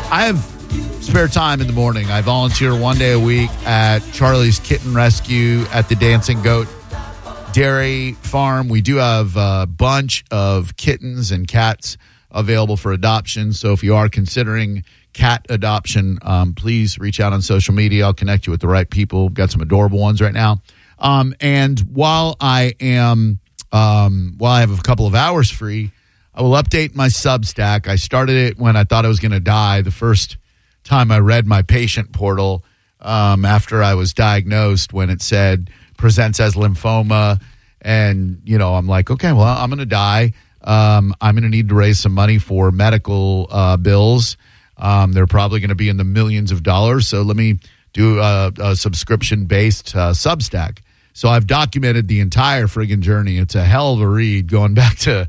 I have spare time in the morning. I volunteer 1 day a week at Charlie's Kitten Rescue at the Dancing Goat Dairy Farm. We do have a bunch of kittens and cats available for adoption. So if you are considering cat adoption, please reach out on social media. I'll connect you with the right people. We've got some adorable ones right now. And while I have a couple of hours free, I will update my Substack. I started it when I thought I was going to die. The first time I read my patient portal after I was diagnosed, when it said presents as lymphoma, and I'm like, okay, well, I'm going to die. I'm going to need to raise some money for medical bills. They're probably going to be in the millions of dollars. So let me do a subscription-based Substack. So I've documented the entire friggin' journey. It's a hell of a read going back to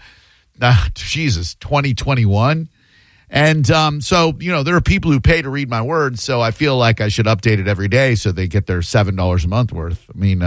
2021. And so, there are people who pay to read my words, so I feel like I should update it every day so they get their $7 a month worth. I mean,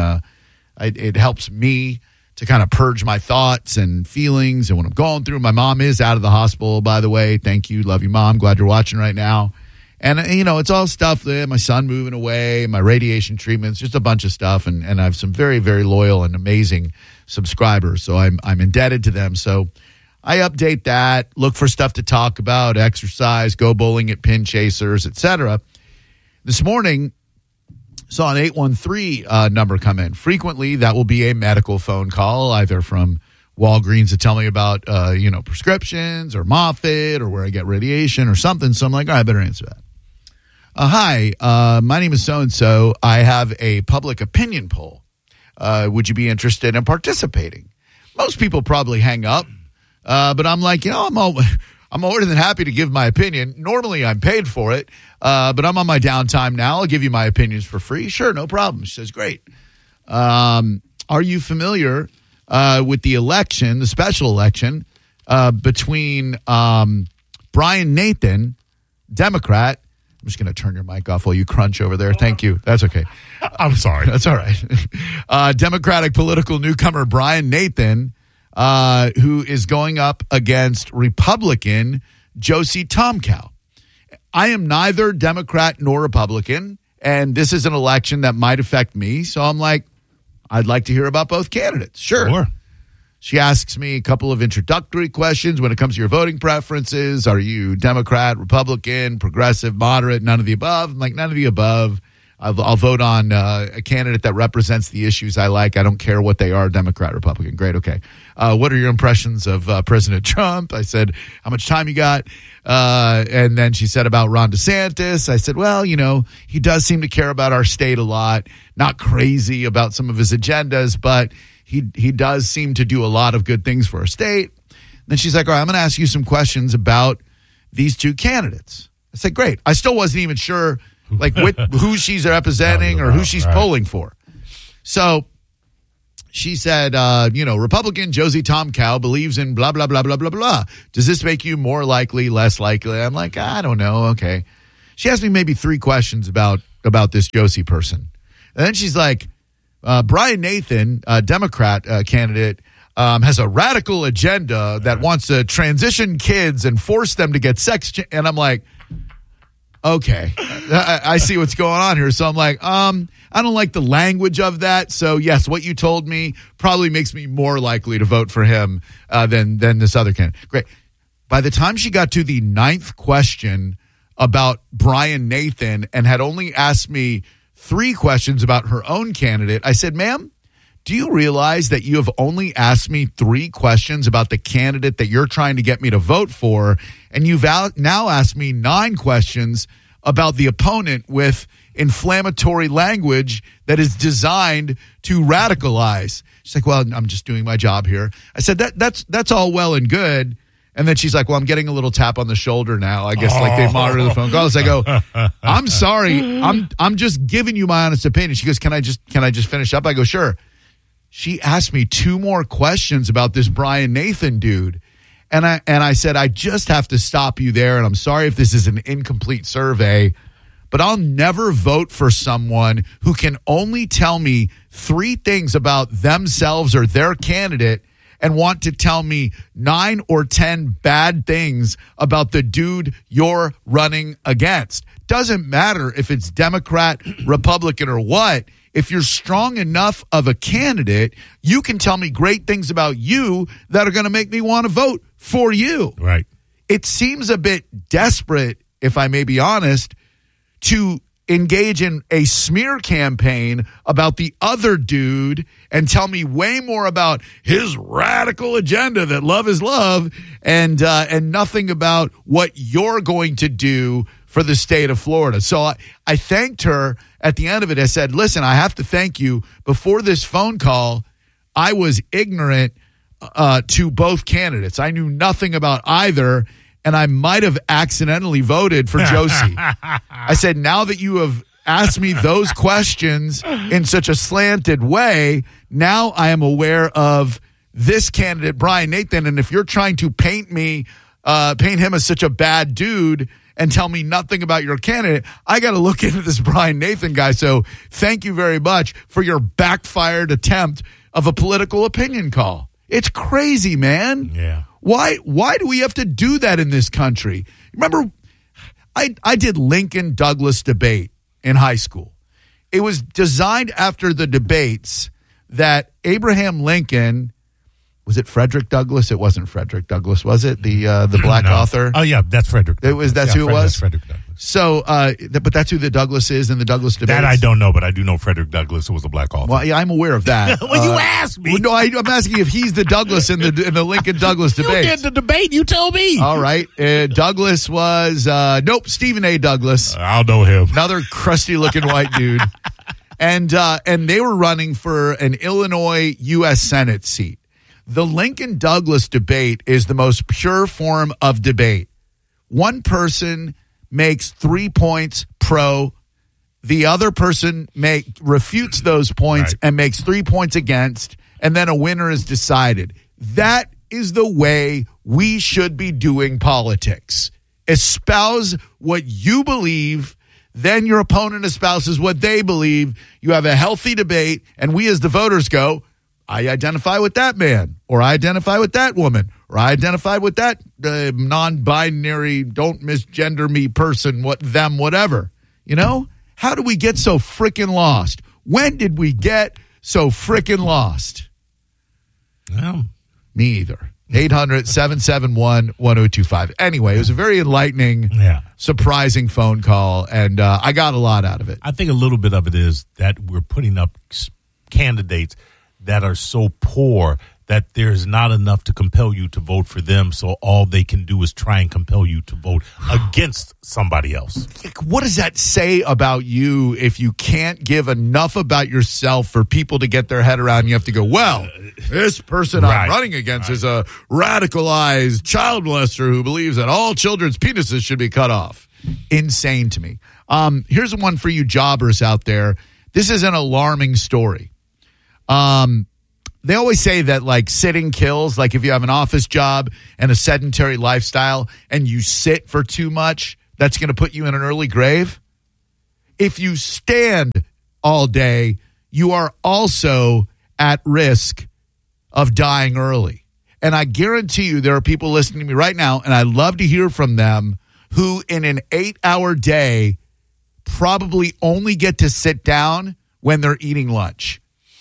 it helps me to kind of purge my thoughts and feelings and what I'm going through. My mom is out of the hospital, by the way. Thank you. Love you, Mom. Glad you're watching right now. And, it's all stuff that my son moving away, my radiation treatments, just a bunch of stuff. And I have some very, very loyal and amazing subscribers, so I'm indebted to them. So I update that, look for stuff to talk about, exercise, go bowling at Pin Chasers, etc. This morning, saw an 813 number come in. Frequently, that will be a medical phone call, either from Walgreens to tell me about, prescriptions or Moffitt or where I get radiation or something. So I'm like, all right, I better answer that. Hi, my name is so-and-so. I have a public opinion poll. Would you be interested in participating? Most people probably hang up. But I'm like, I'm more than happy to give my opinion. Normally, I'm paid for it, but I'm on my downtime now. I'll give you my opinions for free. Sure, no problem. She says, great. Are you familiar with the election, the special election, between Brian Nathan, Democrat? I'm just going to turn your mic off while you crunch over there. Thank you. That's okay. I'm sorry. That's all right. Democratic political newcomer Brian Nathan, who is going up against Republican Josie Tomkow. I am neither Democrat nor Republican, and this is an election that might affect me. So I'm like, I'd like to hear about both candidates. Sure. She asks me a couple of introductory questions when it comes to your voting preferences. Are you Democrat, Republican, progressive, moderate, none of the above? I'm like, none of the above. I'll vote on a candidate that represents the issues I like. I don't care what they are, Democrat, Republican. Great, okay. What are your impressions of President Trump? I said, how much time you got? And then she said about Ron DeSantis. I said, well, he does seem to care about our state a lot. Not crazy about some of his agendas, but he does seem to do a lot of good things for our state. Then she's like, all right, I'm going to ask you some questions about these two candidates. I said, great. I still wasn't even sure who she's representing or who she's polling for. So she said, Republican Josie Tomkow believes in blah, blah, blah, blah, blah, blah. Does this make you more likely, less likely? I'm like, I don't know. Okay. She asked me maybe 3 questions about this Josie person. And then she's like, Brian Nathan, Democrat candidate, has a radical agenda that wants to transition kids and force them to get sex. And I'm like, okay, I see what's going on here. So I'm like, I don't like the language of that. So yes, what you told me probably makes me more likely to vote for him than this other candidate. Great. By the time she got to the 9th question about Brian Nathan and had only asked me 3 questions about her own candidate, I said, ma'am, do you realize that you have only asked me 3 questions about the candidate that you're trying to get me to vote for, and you've now asked me 9 questions about the opponent with inflammatory language that is designed to radicalize? She's like, well, I'm just doing my job here. I said, that's all well and good. And then she's like, well, I'm getting a little tap on the shoulder now. I guess like they monitor the phone calls. I go, I'm sorry. I'm just giving you my honest opinion. She goes, can I just finish up? I go, sure. She asked me 2 more questions about this Brian Nathan dude. And I said, I just have to stop you there. And I'm sorry if this is an incomplete survey, but I'll never vote for someone who can only tell me 3 things about themselves or their candidate and want to tell me 9 or 10 bad things about the dude you're running against. Doesn't matter if it's Democrat, Republican, or what. If you're strong enough of a candidate, you can tell me great things about you that are going to make me want to vote for you. Right. It seems a bit desperate, if I may be honest, to engage in a smear campaign about the other dude and tell me way more about his radical agenda that love is love and nothing about what you're going to do for the state of Florida. So I thanked her at the end of it. I said, listen, I have to thank you. Before this phone call, I was ignorant to both candidates. I knew nothing about either, and I might have accidentally voted for Josie. I said, now that you have asked me those questions in such a slanted way, now I am aware of this candidate, Brian Nathan, and if you're trying to paint him as such a bad dude and tell me nothing about your candidate, I got to look into this Brian Nathan guy. So thank you very much for your backfired attempt of a political opinion call. It's crazy, man. Yeah. Why do we have to do that in this country? Remember, I did Lincoln Douglas debate in high school. It was designed after the debates that Abraham Lincoln, was it Frederick Douglass? It wasn't Frederick Douglass, was it? The black author? Oh, yeah, that's Frederick Douglass. That's who it was? That's Frederick Douglass. So, but that's who the Douglass is in the Douglass debates? That I don't know, but I do know Frederick Douglass was a black author. Well, yeah, I'm aware of that. Well, you asked me. No, I'm asking if he's the Douglass in the Lincoln Douglas debates. You did the debate. You told me. All right. Douglas was, Stephen A. Douglas. I'll know him. Another crusty-looking white dude. And they were running for an Illinois U.S. Senate seat. The Lincoln Douglas debate is the most pure form of debate. One person makes 3 points pro, the other person refutes those points and makes 3 points against, and then a winner is decided. That is the way we should be doing politics. Espouse what you believe, then your opponent espouses what they believe. You have a healthy debate, and we as the voters go, I identify with that man, or I identify with that woman, or I identify with that non-binary, don't misgender me person, whatever. You know? How do we get so freaking lost? When did we get so freaking lost? Well, me either. 800-771-1025. Anyway, it was a very enlightening, surprising phone call, and I got a lot out of it. I think a little bit of it is that we're putting up candidates that are so poor that there's not enough to compel you to vote for them, so all they can do is try and compel you to vote against somebody else. What does that say about you if you can't give enough about yourself for people to get their head around? You have to go, well, this person I'm running against is a radicalized child molester who believes that all children's penises should be cut off. Insane to me. Here's one for you jobbers out there. This is an alarming story. They always say that like sitting kills, like if you have an office job and a sedentary lifestyle and you sit for too much, that's going to put you in an early grave. If you stand all day, you are also at risk of dying early. And I guarantee you there are people listening to me right now, and I'd love to hear from them, who in an 8-hour day probably only get to sit down when they're eating lunch.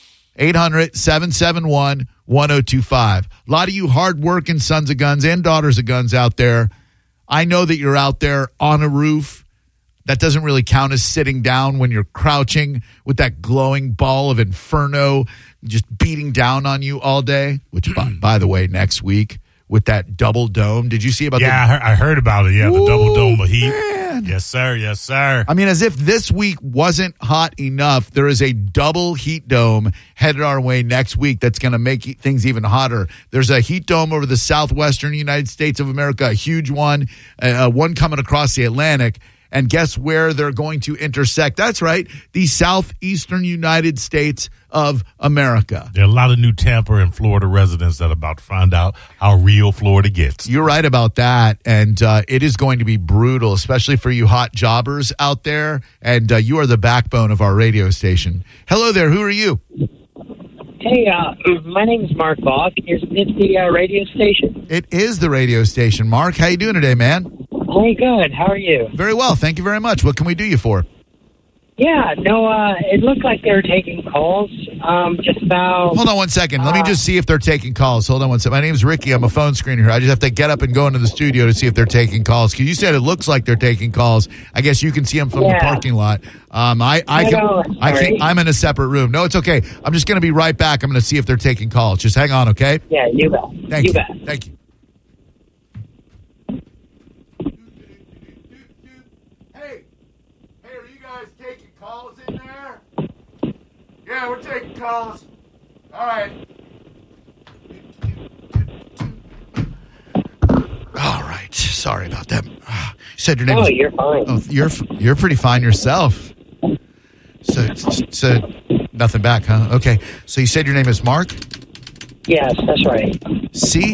800-771-1025. A lot of you hardworking sons of guns and daughters of guns out there, I know that you're out there on a roof. That doesn't really count as sitting down when you're crouching with that glowing ball of inferno just beating down on you all day, which, by the way, next week with that double dome. Did you see about that? Yeah, I heard about it. Yeah, the double dome of heat. Man. Yes, sir. Yes, sir. I mean, as if this week wasn't hot enough, there is a double heat dome headed our way next week that's going to make things even hotter. There's a heat dome over the southwestern United States of America, a huge one, one coming across the Atlantic. And guess where they're going to intersect? That's right, the southeastern United States of America. There are a lot of new Tampa and Florida residents that are about to find out how real Florida gets. You're right about that. And it is going to be brutal, especially for you hot jobbers out there. And you are the backbone of our radio station. Hello there. Who are you? Hey, my name is Mark Bach. Is this the radio station? It is the radio station. Mark, how you doing today, man? Hey, good. How are you? Very well. Thank you very much. What can we do you for? Yeah, no, it looked like they were taking calls just about... Hold on one second. Let me just see if they're taking calls. Hold on one second. My name's Ricky. I'm a phone screener here. I just have to get up and go into the studio to see if they're taking calls. Because you said it looks like they're taking calls. I guess you can see them from the parking lot. I'm in a separate room. No, it's okay. I'm just going to be right back. I'm going to see if they're taking calls. Just hang on, okay? Yeah, you bet. Thank you. Bet. Thank you. Hey, are you guys taking calls in there? Yeah, we're taking calls. All right. All right. Sorry about that. You said your name was... you're fine. Oh, you're pretty fine yourself. So nothing back, huh? Okay. So you said your name is Mark? Yes, that's right. C?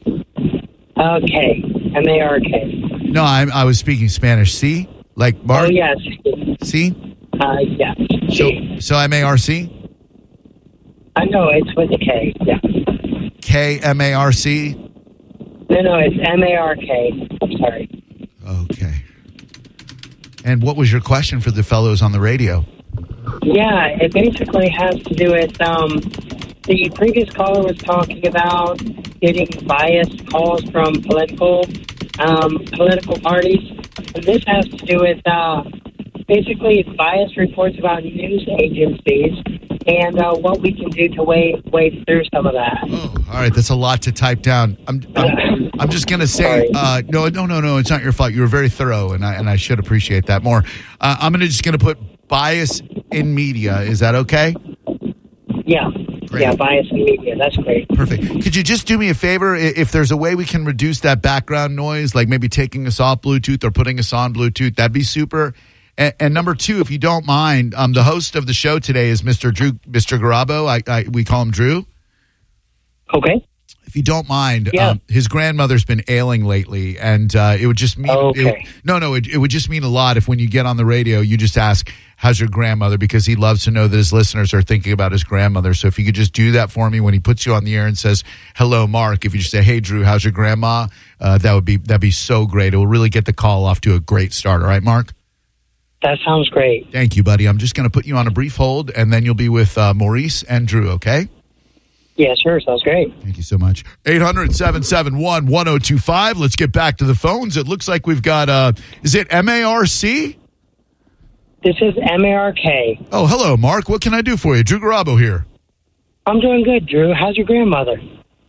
K. M-A-R-K. No, I was speaking Spanish. C? Like Mark? Oh, yes. C? Yes. So M-A-R-C? I know, it's with a K, yeah. K-M-A-R-C? No, it's M-A-R-K. I'm sorry. Okay. And what was your question for the fellows on the radio? Yeah, it basically has to do with the previous caller was talking about getting biased calls from political parties. And this has to do with basically biased reports about news agencies and what we can do to wade through some of that. Oh, all right. That's a lot to type down. I'm just going to say, no. It's not your fault. You were very thorough, and I should appreciate that more. I'm just going to put bias in media. Is that okay? Yeah. Great. Yeah, bias in media. That's great. Perfect. Could you just do me a favor? If there's a way we can reduce that background noise, like maybe taking us off Bluetooth or putting us on Bluetooth, that'd be super. And number two, if you don't mind, the host of the show today is Mr. Garabo. We call him Drew. Okay. If you don't mind, his grandmother's been ailing lately, and it would just mean it would just mean a lot if when you get on the radio, you just ask, "How's your grandmother?" Because he loves to know that his listeners are thinking about his grandmother. So if you could just do that for me when he puts you on the air and says, "Hello, Mark," if you just say, "Hey, Drew, how's your grandma?" That'd be so great. It will really get the call off to a great start. All right, Mark? That sounds great. Thank you, buddy. I'm just going to put you on a brief hold, and then you'll be with Maurice and Drew, okay? Yeah, sure. Sounds great. Thank you so much. 800-771-1025. Let's get back to the phones. It looks like we've got, is it M-A-R-C? This is M-A-R-K. Oh, hello, Mark. What can I do for you? Drew Garabo here. I'm doing good, Drew. How's your grandmother?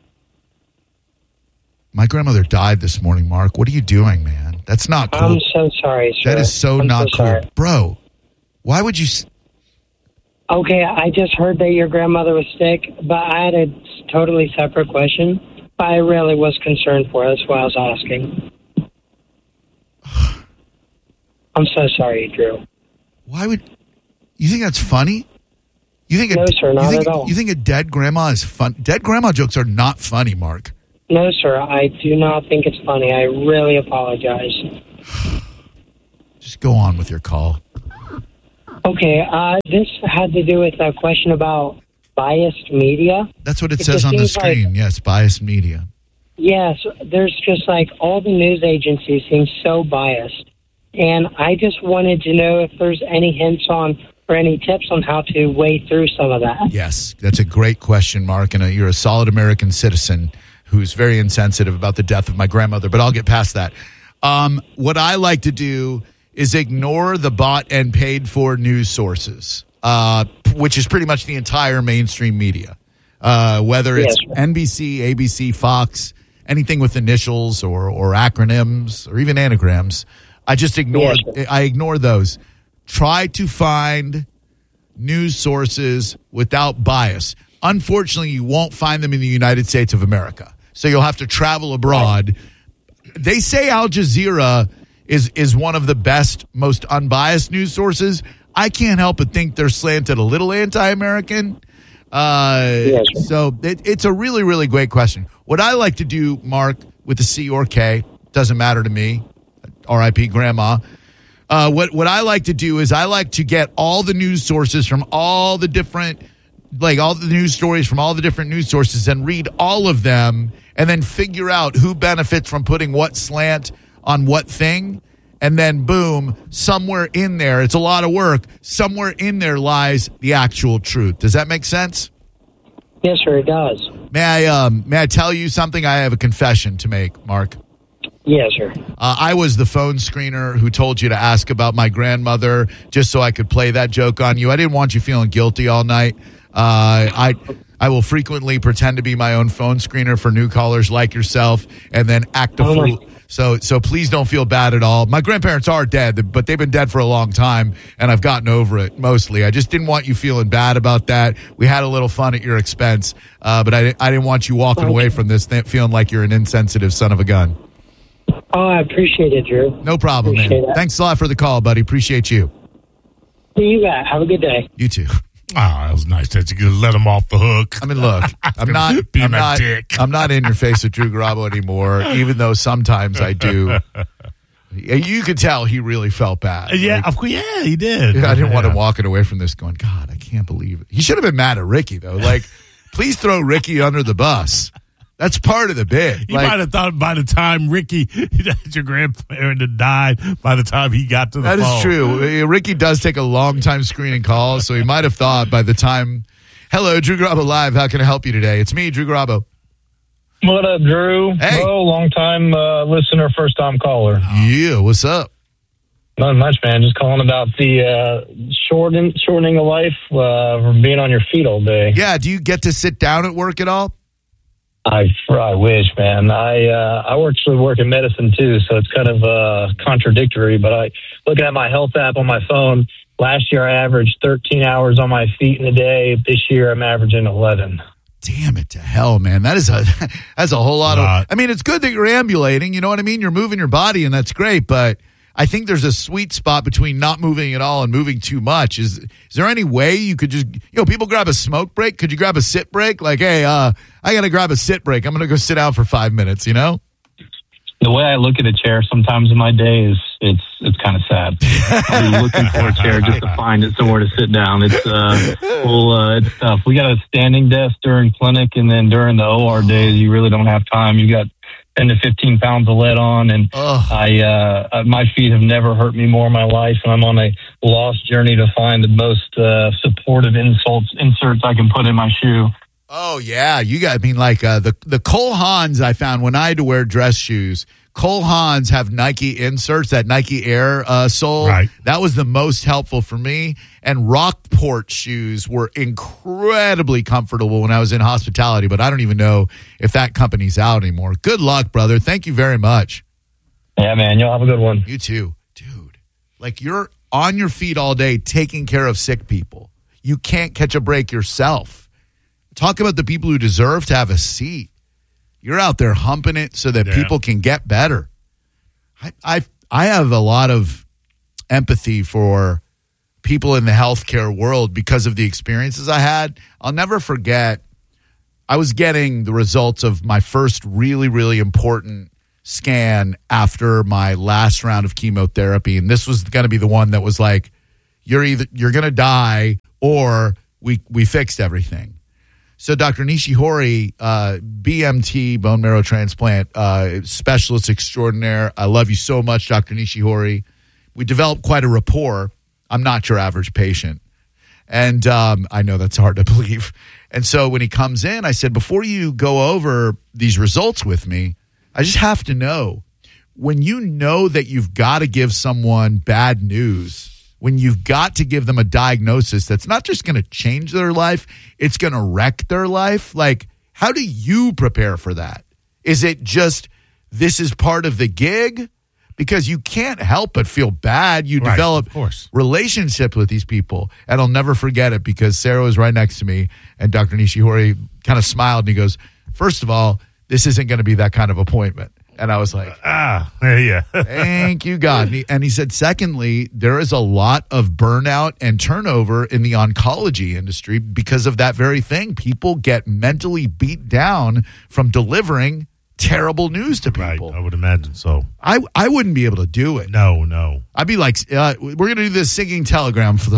My grandmother died this morning, Mark. What are you doing, man? That's not cool. I'm so sorry, sir. That is not cool. Sorry. Bro, why would you... Okay, I just heard that your grandmother was sick, but I had a totally separate question. I really was concerned for her. That's why I was asking. I'm so sorry, Drew. Why would... You think that's funny? No, sir, not at all. You think a dead grandma is fun? Dead grandma jokes are not funny, Mark. No, sir, I do not think it's funny. I really apologize. Just go on with your call. Okay, this had to do with a question about biased media. That's what it says on the screen. Yes, biased media. Yes, there's just like all the news agencies seem so biased. And I just wanted to know if there's any hints on or any tips on how to wade through some of that. Yes, that's a great question, Mark. And you're a solid American citizen who's very insensitive about the death of my grandmother, but I'll get past that. What I like to do is ignore the bought and paid for news sources, which is pretty much the entire mainstream media, whether it's NBC, ABC, Fox, anything with initials or acronyms or even anagrams. I just ignore those. Try to find news sources without bias. Unfortunately, you won't find them in the United States of America. So you'll have to travel abroad. They say Al Jazeera is one of the best, most unbiased news sources. I can't help but think they're slanted a little anti-American. So it's a really, really great question. What I like to do, Mark, with the C or K, doesn't matter to me, R.I.P. Grandma. What I like to do is I like to get all the news sources from all the different like all the news stories from all the different news sources and read all of them and then figure out who benefits from putting what slant on what thing. And then, boom, somewhere in there, it's a lot of work, somewhere in there lies the actual truth. Does that make sense? Yes, sir, it does. May I tell you something? I have a confession to make, Mark. Yes, sir. I was the phone screener who told you to ask about my grandmother just so I could play that joke on you. I didn't want you feeling guilty all night. I will frequently pretend to be my own phone screener for new callers like yourself and then act a fool. So please don't feel bad at all. My grandparents are dead, but they've been dead for a long time, and I've gotten over it mostly. I just didn't want you feeling bad about that. We had a little fun at your expense, but I didn't want you walking away from this feeling like you're an insensitive son of a gun. Oh, I appreciate it, Drew. No problem, man. Thanks a lot for the call, buddy. Appreciate you. You bet. Have a good day. You too. That was nice that you could let him off the hook. I mean, look, I'm not in your face with Drew Garabo anymore, even though sometimes I do. You could tell he really felt bad. Yeah, he did. I didn't want him walking away from this going, God, I can't believe it. He should have been mad at Ricky, though. Like, please throw Ricky under the bus. That's part of the bit. You might have thought by the time Ricky, your grandparent had died, by the time he got to the phone. That is true. Ricky does take a long time screening calls, so he might have thought by the time. Hello, Drew Garabo Live. How can I help you today? It's me, Drew Garabo. What up, Drew? Hey. Hello, long-time listener, first-time caller. Yeah, what's up? Not much, man. Just calling about the shortening of life from being on your feet all day. Yeah, do you get to sit down at work at all? I wish, man. I actually work in medicine too, so it's kind of contradictory. But looking at my health app on my phone, last year I averaged 13 hours on my feet in a day. This year I'm averaging 11. Damn it to hell, man. That's a whole lot of. I mean, it's good that you're ambulating. You know what I mean? You're moving your body, and that's great. But I think there's a sweet spot between not moving at all and moving too much. Is there any way you could just, people grab a smoke break? Could you grab a sit break? Like, hey, I got to grab a sit break. I'm going to go sit down for 5 minutes, The way I look at a chair sometimes in my day is it's kind of sad. I'll be looking for a chair just to find it somewhere to sit down. It's it's tough. We got a standing desk during clinic, and then during the OR days, you really don't have time. You got 10 to 15 pounds of lead on, and my feet have never hurt me more in my life, and I'm on a lost journey to find the most supportive inserts I can put in my shoe. Oh, yeah. The Cole Haans I found when I had to wear dress shoes. Cole Haans have Nike inserts, that Nike Air sole. Right. That was the most helpful for me. And Rockport shoes were incredibly comfortable when I was in hospitality, but I don't even know if that company's out anymore. Good luck, brother. Thank you very much. Yeah, man. You'll have a good one. You too. Dude, you're on your feet all day taking care of sick people. You can't catch a break yourself. Talk about the people who deserve to have a seat. You're out there humping it so that people can get better. I have a lot of empathy for people in the healthcare world because of the experiences I had. I'll never forget, I was getting the results of my first really, really important scan after my last round of chemotherapy. And this was going to be the one that was like, you're going to die or we fixed everything. So Dr. Nishihori, BMT, bone marrow transplant specialist extraordinaire. I love you so much, Dr. Nishihori. We developed quite a rapport. I'm not your average patient. And I know that's hard to believe. And so when he comes in, I said, before you go over these results with me, I just have to know, when you know that you've got to give someone bad news, when you've got to give them a diagnosis that's not just going to change their life, it's going to wreck their life. How do you prepare for that? Is it just, this is part of the gig? Because you can't help but feel bad. You develop relationships with these people. And I'll never forget it because Sarah was right next to me and Dr. Nishihori kind of smiled and he goes, first of all, this isn't going to be that kind of appointment. And I was like, yeah. Thank you, God. And he said, secondly, there is a lot of burnout and turnover in the oncology industry because of that very thing. People get mentally beat down from delivering terrible news to Right, people. I would imagine so. I wouldn't be able to do it. No. I'd be like, we're going to do this singing telegram for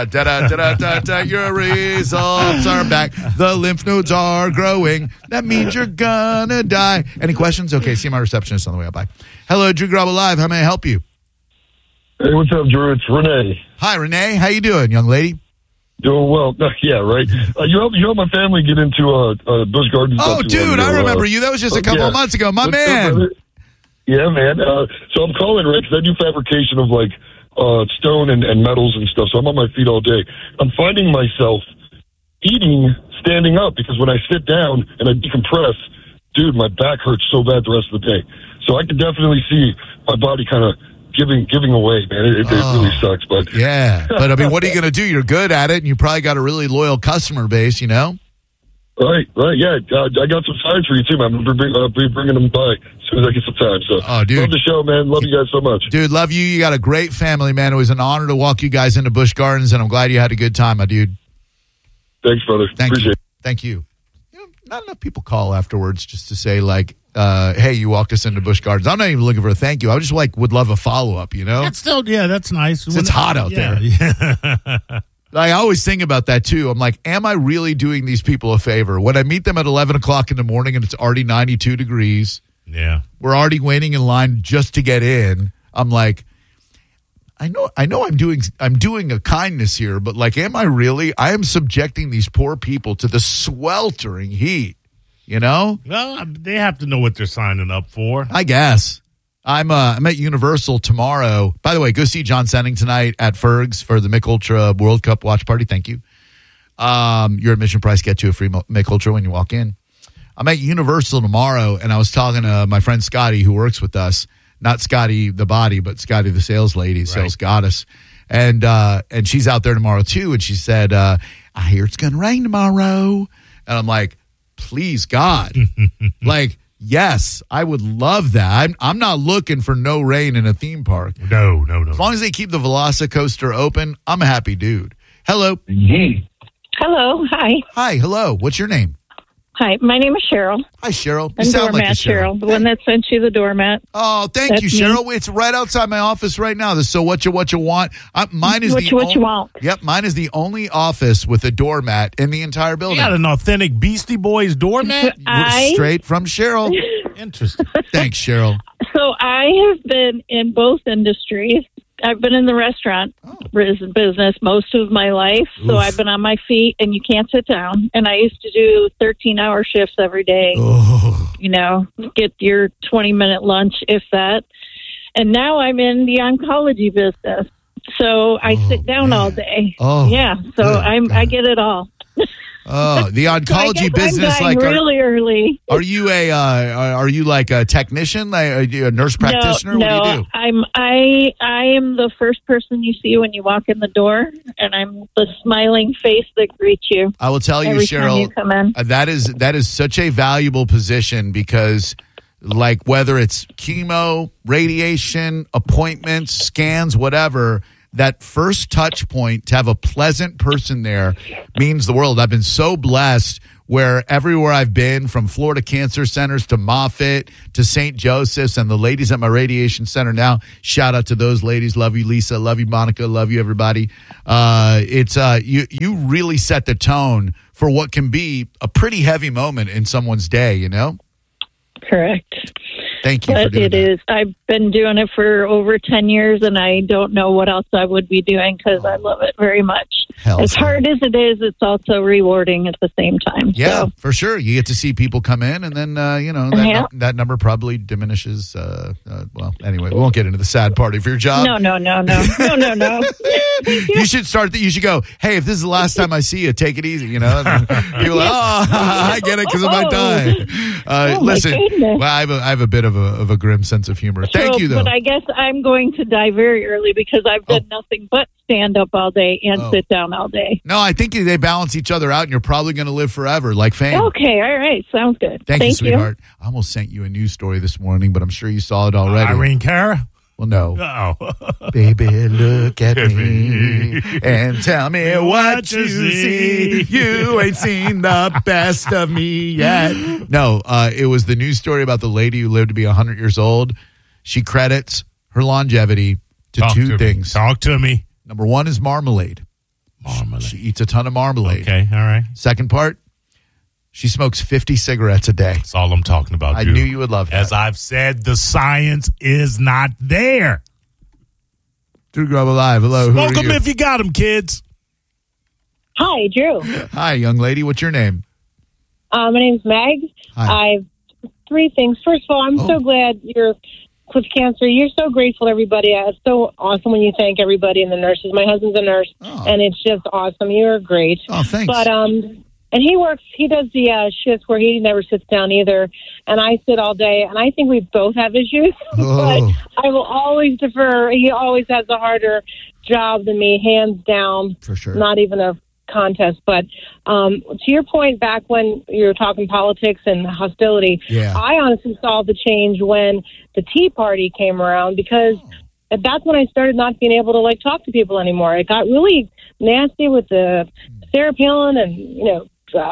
the your results are back. The lymph nodes are growing. That means you're gonna die. Any questions? Okay, see my receptionist on the way up. Bye. Hello, Drew Garabo Live. How may I help you? Hey, what's up, Drew? It's Renee. Hi, Renee. How you doing, young lady? Doing well. Yeah, right. You helped my family get into Busch Gardens. Oh, dude, I remember you. That was just a couple of months ago. My man. Yeah, man. So I'm calling, right, because I do fabrication of, like, stone and metals and stuff, so I'm on my feet all day. I'm finding myself eating standing up because when I sit down and I decompress, dude, my back hurts so bad the rest of the day. So I can definitely see my body kind of giving away, man. It really sucks, but yeah. But I mean, what are you going to do? You're good at it, and you probably got a really loyal customer base, you know. Right. Yeah, I got some signs for you too, man. I'm gonna be bringing them by as soon as I get some time. So, dude, love the show, man. Love you guys so much, dude. Love you. You got a great family, man. It was an honor to walk you guys into Busch Gardens, and I'm glad you had a good time, my dude. Thanks, brother. Appreciate it. Thank you. You know, not enough people call afterwards just to say like, hey, you walked us into Busch Gardens. I'm not even looking for a thank you. I just would love a follow-up, you know? That's still, that's nice. It's hot out there. Yeah. I always think about that, too. I'm like, am I really doing these people a favor? When I meet them at 11 o'clock in the morning and it's already 92 degrees, yeah, we're already waiting in line just to get in. I'm like, I know I'm doing a kindness here, but like, am I really? I am subjecting these poor people to the sweltering heat. You know? Well, they have to know what they're signing up for. I guess. I'm at Universal tomorrow. By the way, go see John Senning tonight at Ferg's for the Mick Ultra World Cup watch party. Thank you. Your admission price get you a free Mick Ultra when you walk in. I'm at Universal tomorrow, and I was talking to my friend Scotty, who works with us. Not Scotty the body, but Scotty the sales lady, sales goddess. And she's out there tomorrow, too. And she said, I hear it's going to rain tomorrow. And I'm like, please, God. Like, yes, I would love that. I'm not looking for no rain in a theme park. No. As long as they keep the Velocicoaster open, I'm a happy dude. Hello. Hello. Hi. Hi. Hello. What's your name? Hi. My name is Cheryl. Hi, Cheryl. You I'm sound doormat like a Cheryl. The one that sent you the doormat. Oh, thank you, Cheryl. It's right outside my office right now. So what you want? Mine is what you want. Yep, mine is the only office with a doormat in the entire building. You got an authentic Beastie Boys doormat? Straight from Cheryl. Interesting. Thanks, Cheryl. So I have been in both industries. I've been in the restaurant business most of my life, so I've been on my feet, and you can't sit down. And I used to do 13-hour shifts every day. You know, get your 20-minute lunch, if that. And now I'm in the oncology business, so I sit down all day. Yeah, so I get it all. Oh, the oncology business, I'm like really early. Are you like a technician, like a nurse practitioner? No, what do you do? I am the first person you see when you walk in the door, and I'm the smiling face that greets you. I will tell you, every Cheryl, time you come in. that is such a valuable position because, like, whether it's chemo, radiation, appointments, scans, whatever. That first touch point to have a pleasant person there means the world. I've been so blessed where everywhere I've been, from Florida Cancer Centers to Moffitt to St. Joseph's, and the ladies at my radiation center now, shout out to those ladies. Love you, Lisa. Love you, Monica. Love you, everybody. You really set the tone for what can be a pretty heavy moment in someone's day, you know? Correct. Thank you for doing that. It is. I've been doing it for over 10 years, and I don't know what else I would be doing because I love it very much. As hard as it is, it's also rewarding at the same time. Yeah, so. For sure. You get to see people come in, and then, that number probably diminishes. Well, anyway, we won't get into the sad part of your job. No. You should start that. You should go, hey, if this is the last time I see you, take it easy, you know? And you're like, I get it because of my time. Listen, well, I have a bit of a grim sense of humor. Thank you, though. But I guess I'm going to die very early because I've done nothing but stand up all day and sit down all day. No, I think they balance each other out, and you're probably going to live forever, like fame. Okay, all right. Sounds good. Thank you, sweetheart. I almost sent you a news story this morning, but I'm sure you saw it already. Irene Cara? Well, no. Oh. Baby, look at me and tell me what you see. You ain't seen the best of me yet. No, it was the news story about the lady who lived to be 100 years old. She credits her longevity to two things. Talk to me. Number one is marmalade. Marmalade. She eats a ton of marmalade. Okay, all right. Second part, she smokes 50 cigarettes a day. That's all I'm talking about, I Drew. knew you would love that. As I've said, the science is not there. Drew Garabo Live. Hello. Smoke who are them you? if you got them, kids. Hi, Drew. Hi, young lady. What's your name? My name's Meg. Hi. I've 3 things. First of all, I'm so glad you're with cancer. You're so grateful to everybody. It's so awesome when you thank everybody and the nurses. My husband's a nurse, and it's just awesome. You're great. Oh, thanks. But and he does the shifts where he never sits down either, and I sit all day. And I think we both have issues, but I will always defer. He always has a harder job than me, hands down. For sure. Not even a contest. But to your point, back when you were talking politics and hostility, I honestly saw the change when the Tea Party came around, because that's when I started not being able to talk to people anymore. It got really nasty with the Sarah Palin and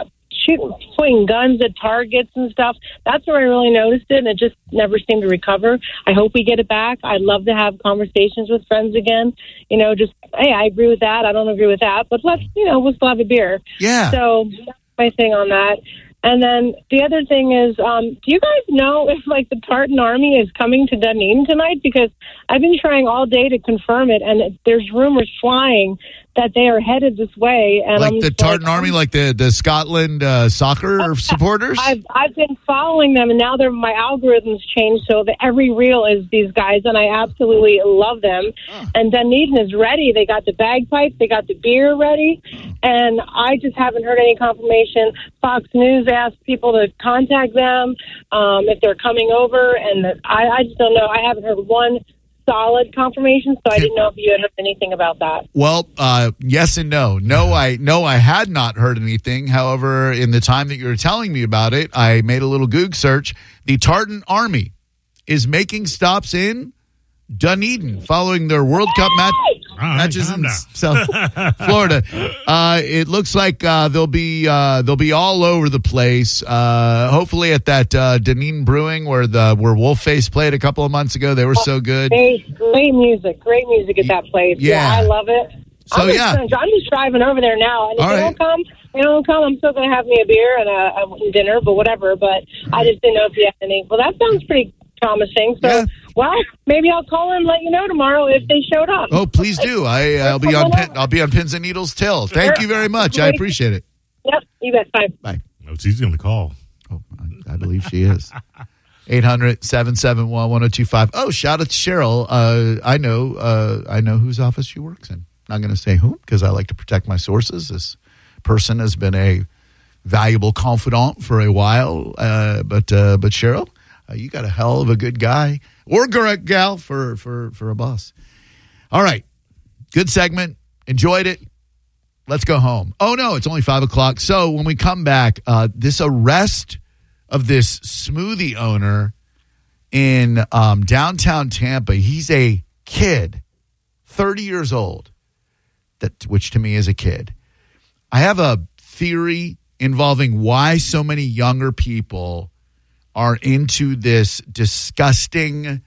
pointing guns at targets and stuff. That's where I really noticed it, and it just never seemed to recover. I hope we get it back. I'd love to have conversations with friends again. Just, hey, I agree with that. I don't agree with that, but let's, we'll still have a beer. Yeah. So that's my thing on that. And then the other thing is, do you guys know if the Tartan Army is coming to Dunedin tonight? Because I've been trying all day to confirm it, and there's rumors flying that they are headed this way. And I'm the Tartan Army, the Scotland soccer supporters? I've been following them, and now my algorithms changed so that every reel is these guys, and I absolutely love them. And Dunedin is ready. They got the bagpipes, they got the beer ready, and I just haven't heard any confirmation. Fox News asked people to contact them if they're coming over, and I just don't know. I haven't heard one solid confirmation, so I didn't know if you had heard anything about that. Well, yes and no. I had not heard anything. However, in the time that you were telling me about it, I made a little Goog search. The Tartan Army is making stops in Dunedin following their World Cup matches in South Florida. It looks like they'll be all over the place. Hopefully at that Dunedin Brewing where Wolfface played a couple of months ago. They were so good. Great music at that place. Yeah, I love it. So I'm just driving over there now, and if they don't come, I'm still going to have me a beer and a dinner, but whatever. But I just didn't know if you had any. Well, that sounds pretty promising. So, well, maybe I'll call and let you know tomorrow if they showed up. Oh, please do. I'll be on pins and needles till. Thank you very much. I appreciate it. Yep, you bet. Bye. No, she's going to call. Oh, I believe she is. 800-771-1025. Oh, shout out to Cheryl. I know whose office she works in. Not going to say whom because I like to protect my sources. This person has been a valuable confidant for a while. But Cheryl, you got a hell of a good guy or gal for a boss. All right. Good segment. Enjoyed it. Let's go home. Oh, no, it's only 5 o'clock. So when we come back, this arrest of this smoothie owner in downtown Tampa, he's a kid, 30 years old, which to me is a kid. I have a theory involving why so many younger people are into this disgusting,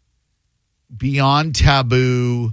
beyond taboo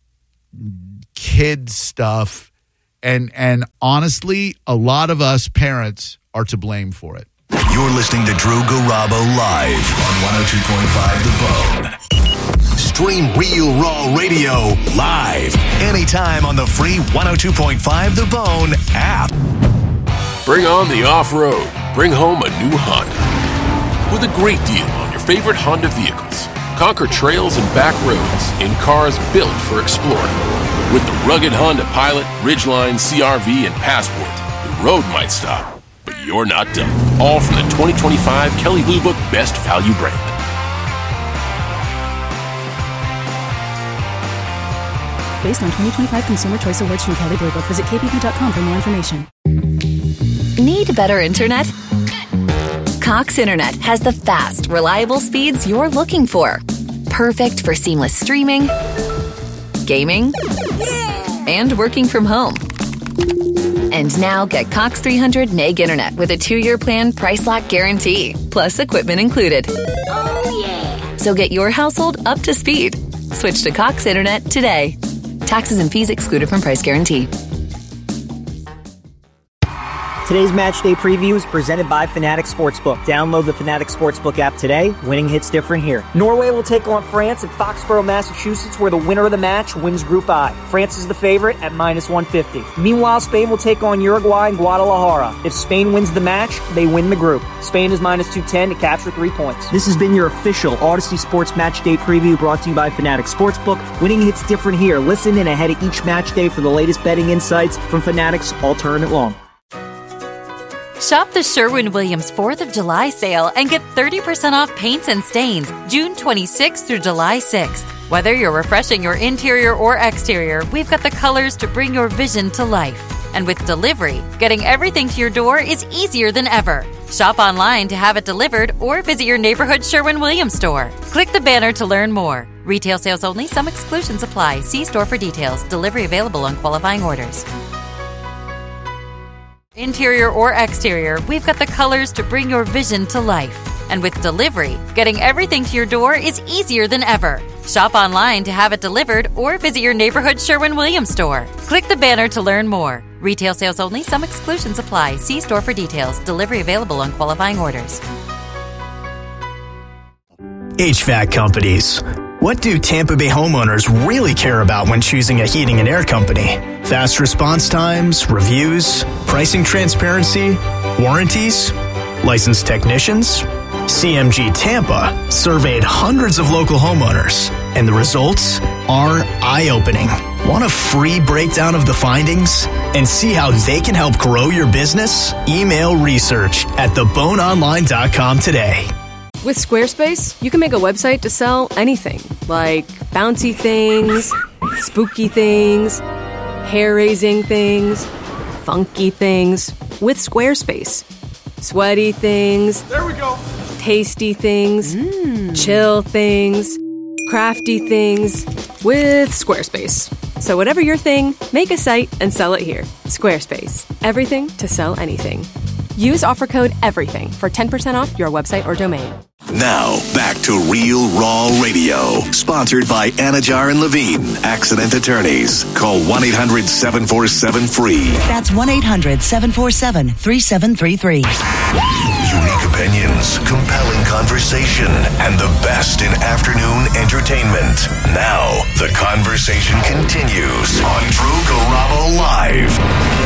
kid stuff. And honestly, a lot of us parents are to blame for it. You're listening to Drew Garabo live on 102.5 The Bone. Stream Real Raw Radio live anytime on the free 102.5 The Bone app. Bring on the off-road. Bring home a new Honda. With a great deal on your favorite Honda vehicles. Conquer trails and back roads in cars built for exploring. With the rugged Honda Pilot, Ridgeline, CR-V, and Passport, the road might stop, but you're not done. All from the 2025 Kelley Blue Book Best Value brand. Based on 2025 Consumer Choice Awards from Kelley Blue Book. Visit kbb.com for more information. Need better internet? Cox Internet has the fast, reliable speeds you're looking for. perfect for seamless streaming, gaming, and working from home. And now get Cox 300 Meg Internet with a 2-year plan price lock guarantee, plus equipment included. Oh, yeah. So get your household up to speed. Switch to Cox Internet today. Taxes and fees excluded from price guarantee. Today's match day preview is presented by Fanatics Sportsbook. Download the Fanatics Sportsbook app today. Winning hits different here. Norway will take on France at Foxborough, Massachusetts, where the winner of the match wins Group I. France is the favorite at -150. Meanwhile, Spain will take on Uruguay in Guadalajara. If Spain wins the match, they win the group. Spain is -210 to capture 3 points. This has been your official Odyssey Sports Match Day preview brought to you by Fanatics Sportsbook. Winning hits different here. Listen in ahead of each match day for the latest betting insights from Fanatics all tournament long. Shop the Sherwin-Williams 4th of July sale and get 30% off paints and stains June 26th through July 6th. Whether you're refreshing your interior or exterior, we've got the colors to bring your vision to life. And with delivery, getting everything to your door is easier than ever. Shop online to have it delivered or visit your neighborhood Sherwin-Williams store. Click the banner to learn more. Retail sales only. Some exclusions apply. See store for details. Delivery available on qualifying orders. Interior or exterior, we've got the colors to bring your vision to life. And with delivery, getting everything to your door is easier than ever. Shop online to have it delivered or visit your neighborhood Sherwin-Williams store. Click the banner to learn more. Retail sales only. Some exclusions apply. See store for details. Delivery available on qualifying orders. HVAC companies. What do Tampa Bay homeowners really care about when choosing a heating and air company? Fast response times, reviews, pricing transparency, warranties, licensed technicians? CMG Tampa surveyed hundreds of local homeowners, and the results are eye-opening. Want a free breakdown of the findings and see how they can help grow your business? Email research at theboneonline.com today. With Squarespace, you can make a website to sell anything, like bouncy things, spooky things, hair-raising things, funky things. With Squarespace. Sweaty things. There we go. Tasty things. Chill things. Crafty things. With Squarespace. So whatever your thing, make a site and sell it here. Squarespace. Everything to sell anything. Use offer code EVERYTHING for 10% off your website or domain. Now, back to Real Raw Radio. Sponsored by Anajar and Levine, accident attorneys. Call 1-800-747-FREE. That's 1-800-747-3733. Unique opinions, compelling conversation, and the best in afternoon entertainment. Now, the conversation continues on Drew Garabo Live.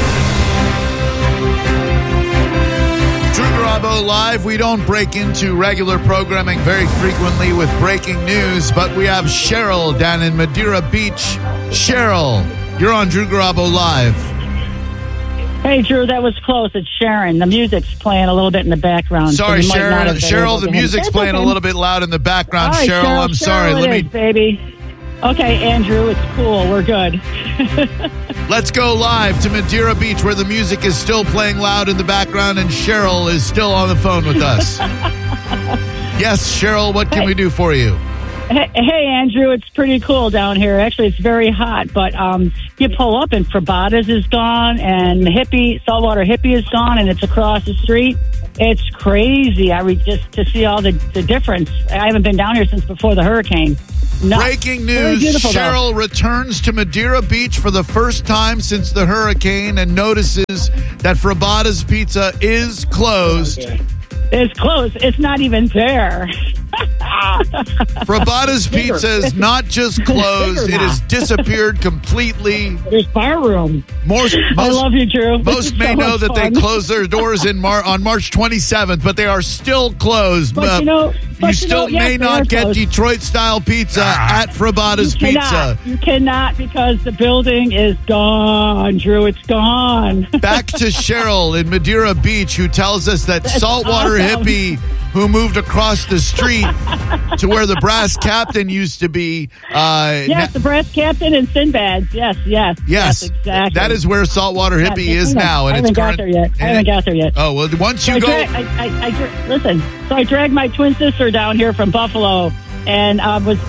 Drew Garabo Live. We don't break into regular programming very frequently with breaking news, but we have Cheryl down in Madeira Beach. Cheryl, you're on Drew Garabo Live. Hey, Drew, that was close. It's Sharon. The music's playing a little bit in the background. Sorry, so Cheryl, the music's playing a little bit loud in the background. Right, Cheryl, I'm sorry. Let me, baby. Okay, Andrew, it's cool. We're good. Let's go live to Madeira Beach, where the music is still playing loud in the background, and Cheryl is still on the phone with us. Yes, Cheryl, what can we do for you? Hey, Andrew, it's pretty cool down here. Actually, it's very hot, but you pull up and Frabada's is gone, and Saltwater Hippie is gone, and it's across the street. It's crazy. just to see all the difference. I haven't been down here since before the hurricane. No. Breaking news, Cheryl returns to Madeira Beach for the first time since the hurricane and notices that Frabada's Pizza is closed. It's closed. It's not even there. Frabada's Pizza is not just closed, it has disappeared completely. There's bar room. I love you, Drew. Most may know that they closed their doors on March 27th, but they are still closed. But you still may not get Detroit-style pizza at Frabada's Pizza. You cannot, because the building is gone, Drew. It's gone. Back to Cheryl in Madeira Beach, who tells us that Saltwater Hippie, who moved across the street to where the Brass Captain used to be. Yes, the Brass Captain and Sinbad's. Yes, exactly. That is where Saltwater Hippie is now. I haven't got there yet. Oh, well, once you go... Listen, so I dragged my twin sister down here from Buffalo And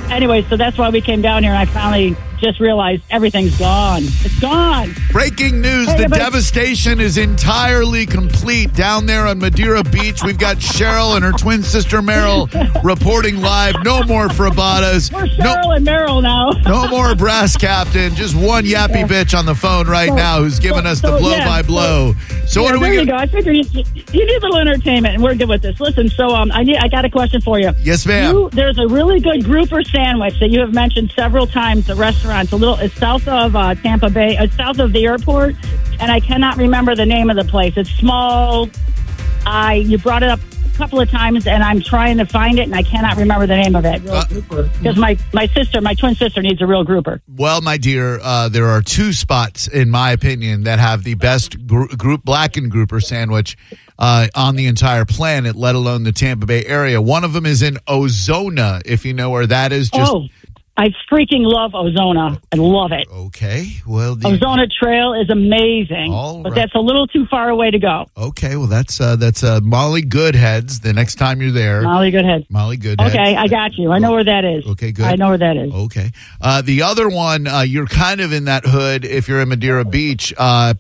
so that's why we came down here, and I finally just realized everything's gone. It's gone. Breaking news, the devastation is entirely complete down there on Madeira Beach. We've got Cheryl and her twin sister Meryl reporting live. No more Frabadas. We're Cheryl and Meryl now. No more brass captain. Just one yappy bitch on the phone right now who's giving us the blow-by-blow. So what do we get? There you go. I figured you need a little entertainment, and we're good with this. Listen, so I got a question for you. Yes, ma'am. There's a really good grouper sandwich that you have mentioned several times. The restaurant. It's south of Tampa Bay. It's south of the airport, and I cannot remember the name of the place. It's small. You brought it up a couple of times, and I'm trying to find it, and I cannot remember the name of it. Because my twin sister, needs a real grouper. Well, my dear, there are two spots, in my opinion, that have the best group blackened grouper sandwich on the entire planet, let alone the Tampa Bay area. One of them is in Ozona, if you know where that is. I freaking love Ozona. I love it. Okay. Well, Ozona Trail is amazing, but that's a little too far away to go. Okay. Well, that's Molly Goodheads. The next time you're there, Molly Goodheads. Okay, I got you. I know where that is. Okay, good. I know where that is. Okay. The other one, you're kind of in that hood if you're in Madeira Beach.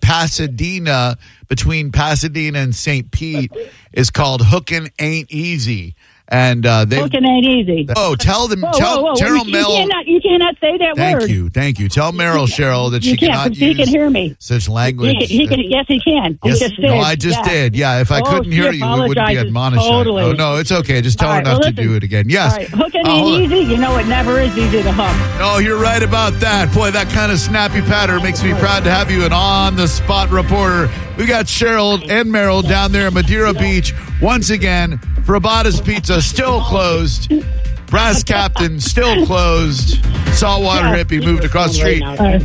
Pasadena, between Pasadena and St. Pete, is called Hookin' Ain't Easy. And Hookin' ain't easy. Oh, tell them. Tell Meryl. You cannot say that word. Thank you. Tell Meryl, Cheryl, that she cannot use. He can hear me. Such language. Yes, he can. I just did. Yeah, if I couldn't hear you, we wouldn't be admonishing. Totally. Oh no, it's okay. Just tell her not to do it again. Yes. All right. Hookin' ain't easy. You know it never is easy to hook. No, you're right about that. Boy, that kind of snappy patter makes me proud to have you an on-the-spot reporter. We got Cheryl and Meryl down there at Madeira Beach once again. Frabadas Pizza still closed. Brass Captain still closed. Saltwater Hippie moved across the street.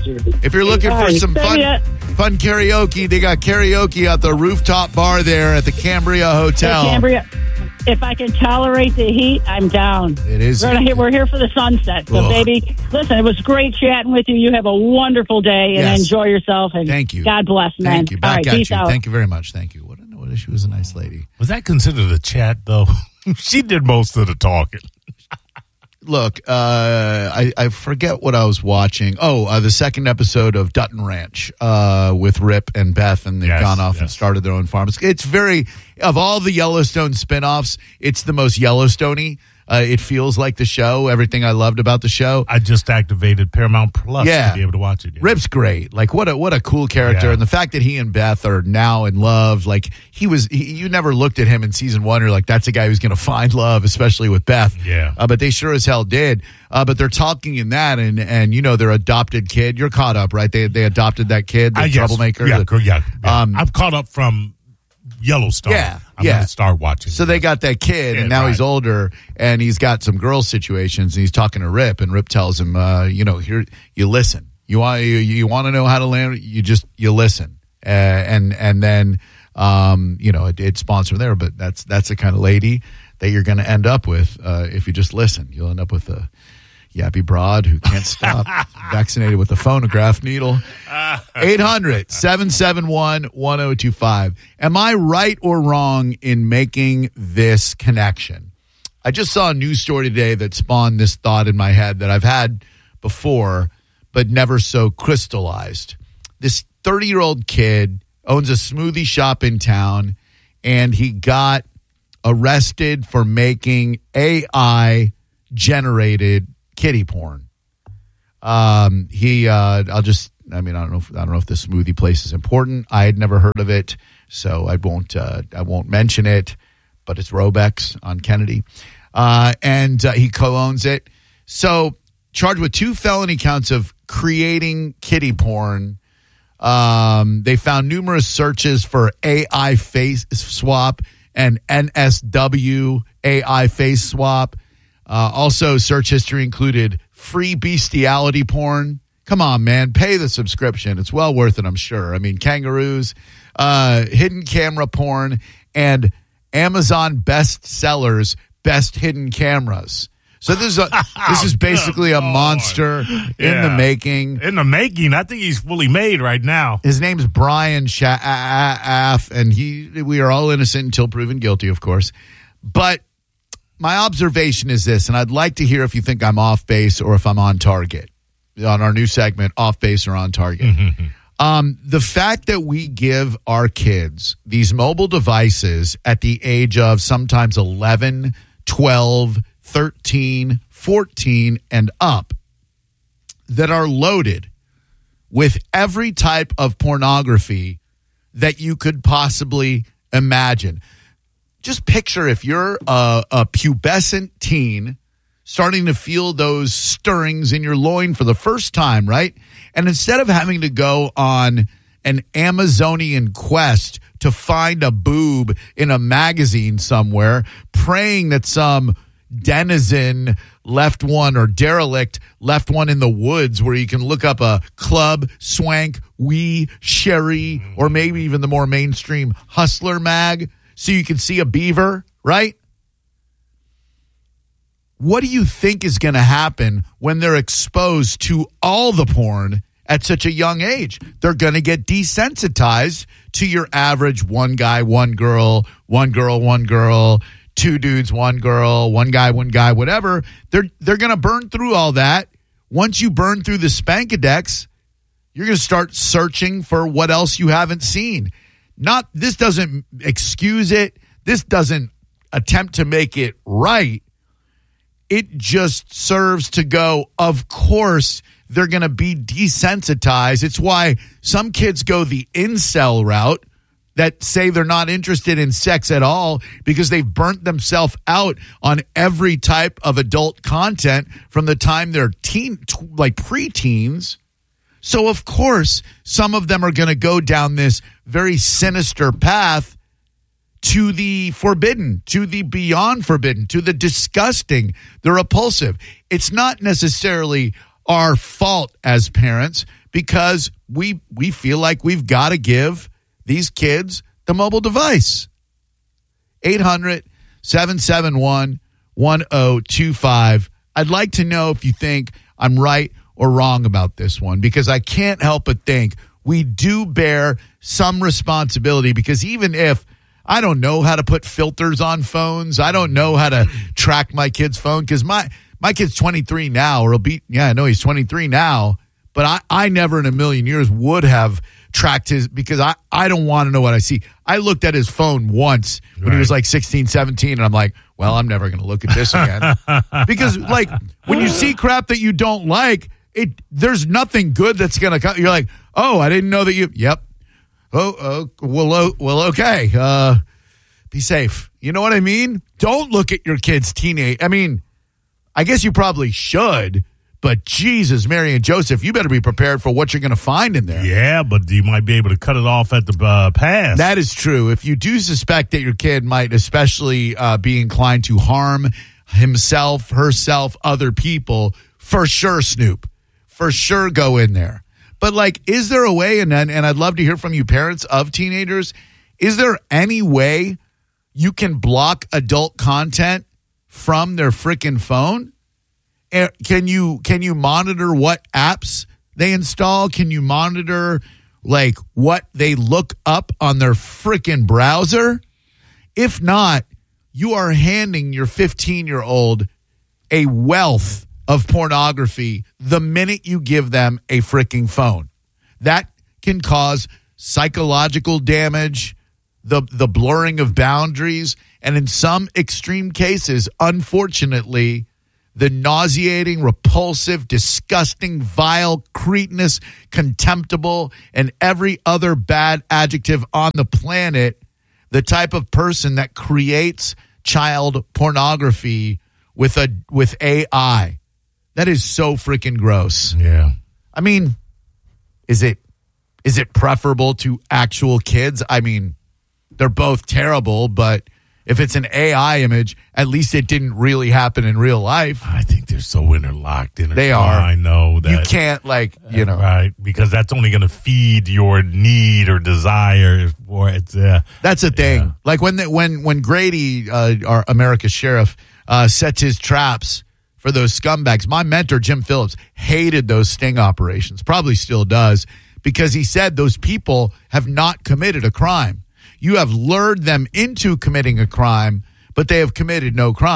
If you're looking for some fun karaoke, they got karaoke at the rooftop bar there at the Cambria Hotel. If I can tolerate the heat, I'm down. It is. We're here for the sunset. So, baby, listen, it was great chatting with you. You have a wonderful day and enjoy yourself. And thank you. God bless, man. Thank you. Back at you. Thank you very much. Thank you. She was a nice lady. Was that considered a chat, though? She did most of the talking. Look, I forget what I was watching. The second episode of Dutton Ranch with Rip and Beth, and they've gone off and started their own farm. It's very, of all the Yellowstone spinoffs, it's the most Yellowstone-y. It feels like the show, everything I loved about the show. I just activated Paramount Plus to be able to watch it. Yeah. Rip's great. Like, what a cool character. And the fact that he and Beth are now in love, like, you never looked at him in season one, you're like, that's a guy who's going to find love, especially with Beth. Yeah. But they sure as hell did. But they're talking in that, and their adopted kid. You're caught up, right? They adopted that kid, the troublemaker. Yeah. I'm caught up from Yellowstone. I'm going to start watching. So they got that kid, and now he's older, and he's got some girl situations, and he's talking to Rip, and Rip tells him, here, you listen. You want to know how to land? You listen, and then it spawns from there. But that's the kind of lady that you're going to end up with if you just listen. You'll end up with a yappy broad who can't stop, vaccinated with a phonograph needle. 800-771-1025. Am I right or wrong in making this connection? I just saw a news story today that spawned this thought in my head that I've had before, but never so crystallized. This 30-year-old kid owns a smoothie shop in town, and he got arrested for making AI-generated kitty porn. I don't know if this smoothie place is important. I had never heard of it, so I won't mention it, but it's Robex on Kennedy. And he co-owns it. So charged with 2 felony counts of creating kitty porn. They found numerous searches for AI face swap and NSW AI face swap. Also, search history included free bestiality porn. Come on, man. Pay the subscription. It's well worth it, I'm sure. I mean, kangaroos, hidden camera porn, and Amazon bestsellers, best hidden cameras. So this is basically a monster in the making. In the making. I think he's fully made right now. His name's Brian Schaaf, and we are all innocent until proven guilty, of course. But my observation is this, and I'd like to hear if you think I'm off base or if I'm on target on our new segment, Off Base or On Target. The fact that we give our kids these mobile devices at the age of sometimes 11, 12, 13, 14, and up that are loaded with every type of pornography that you could possibly imagine. Just picture if you're a pubescent teen starting to feel those stirrings in your loin for the first time, right? And instead of having to go on an Amazonian quest to find a boob in a magazine somewhere, praying that some denizen left one or derelict left one in the woods where you can look up a club, swank, wee, sherry, or maybe even the more mainstream Hustler mag so you can see a beaver, right? What do you think is going to happen when they're exposed to all the porn at such a young age? They're going to get desensitized to your average one guy, one girl, one girl, two dudes, one girl, one guy, whatever. They're going to burn through all that. Once you burn through the Spankadex, you're going to start searching for what else you haven't seen. This doesn't excuse it. This doesn't attempt to make it right. It just serves to go, of course, they're going to be desensitized. It's why some kids go the incel route that say they're not interested in sex at all because they've burnt themselves out on every type of adult content from the time they're preteens. So, of course, some of them are going to go down this very sinister path to the forbidden, to the beyond forbidden, to the disgusting, the repulsive. It's not necessarily our fault as parents because we feel like we've got to give these kids the mobile device. 800-771-1025. I'd like to know if you think I'm right or wrong about this one because I can't help but think we do bear some responsibility because even if I don't know how to put filters on phones. I don't know how to track my kid's phone because my kid's 23 now, or I know he's 23 now, but I never in a million years would have tracked his because I don't want to know what I see. I looked at his phone once when he was like 16, 17, and I'm like, well, I'm never going to look at this again. Because like when you see crap that you don't like, there's nothing good that's going to come. You're like, oh, I didn't know that you, yep. Well, okay. Be safe. You know what I mean? Don't look at your kid's teenage. I mean, I guess you probably should, but Jesus, Mary and Joseph, you better be prepared for what you're going to find in there. Yeah, but you might be able to cut it off at the pass. That is true. If you do suspect that your kid might especially be inclined to harm himself, herself, other people, for sure, snoop. For sure, go in there. But, like, is there a way, and I'd love to hear from you parents of teenagers, is there any way you can block adult content from their freaking phone? Can you monitor what apps they install? Can you monitor, like, what they look up on their freaking browser? If not, you are handing your 15-year-old a wealth of pornography the minute you give them a freaking phone. That can cause psychological damage, the blurring of boundaries, and in some extreme cases, unfortunately, the nauseating, repulsive, disgusting, vile, cretinous, contemptible, and every other bad adjective on the planet, the type of person that creates child pornography with AI. That is so freaking gross. Yeah. I mean, is it preferable to actual kids? I mean, they're both terrible, but if it's an AI image, at least it didn't really happen in real life. I think they're so interlocked. They are. I know that. You can't, like, you know. Right, because that's only going to feed your need or desire for it. That's the thing. Yeah. Like when Grady, our America's sheriff, sets his traps for those scumbags. My mentor, Jim Phillips, hated those sting operations, probably still does, because he said those people have not committed a crime. You have lured them into committing a crime, but they have committed no crime.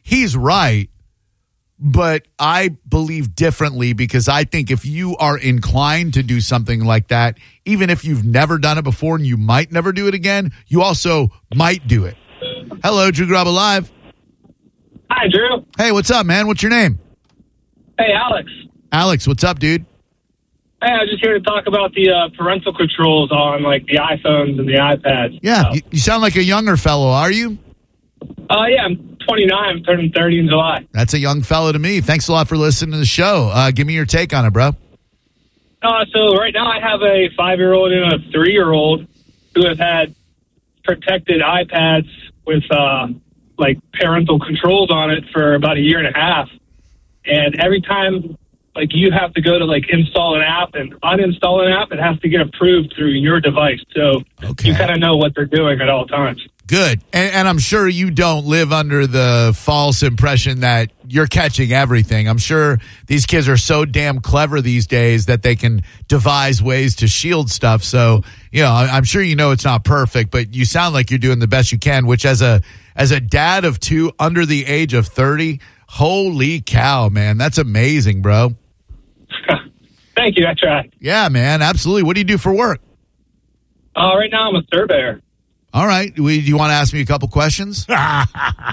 he's right, but I believe differently because I think if you are inclined to do something like that, even if you've never done it before and you might never do it again, you also might do it. Hello, Drew Garabo Live. Hi, Drew. Hey, what's up, man? What's your name? Hey, Alex. Alex, what's up, dude? Hey, I was just here to talk about the parental controls on, like, the iPhones and the iPads. Yeah, you sound like a younger fellow, are you? Yeah, I'm 29. I'm turning 30 in July. That's a young fellow to me. Thanks a lot for listening to the show. Give me your take on it, bro. So right now I have a 5-year-old and a 3-year-old who have had protected iPads with, like, parental controls on it for about a year and a half. And every time, like, you have to go to, like, install an app and uninstall an app, it has to get approved through your device. So you kind of know what they're doing at all times. Good. And I'm sure you don't live under the false impression that you're catching everything. I'm sure these kids are so damn clever these days that they can devise ways to shield stuff. So, you know, I'm sure you know it's not perfect, but you sound like you're doing the best you can, which as a dad of 2 under the age of 30, holy cow, man. That's amazing, bro. Thank you. I try. Yeah, man. Absolutely. What do you do for work? Right now I'm a surveyor. All right. Do you want to ask me a couple questions? That's